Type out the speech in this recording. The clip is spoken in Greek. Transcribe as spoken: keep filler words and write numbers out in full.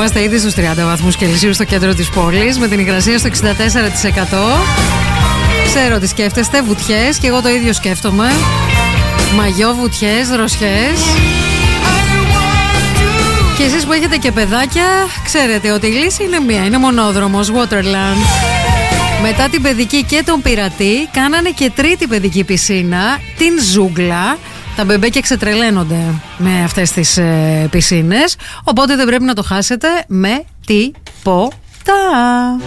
Είμαστε ήδη στους τριάντα βαθμούς Κελσίου στο κέντρο της πόλης, με την υγρασία στο εξήντα τέσσερα τοις εκατό. Ξέρω τι σκέφτεστε, βουτιές, και εγώ το ίδιο σκέφτομαι. Μαγιό, βουτιές, δροσιές. Και εσείς που έχετε και παιδάκια, ξέρετε ότι η λύση είναι μία, είναι μονόδρομος, Waterland. Μετά την παιδική και τον πειρατή, κάνανε και τρίτη παιδική πισίνα, την Ζούγκλα. Τα μπεμπέκια ξετρελαίνονται με αυτές τις ε, πισίνες, οπότε δεν πρέπει να το χάσετε με τίποτα.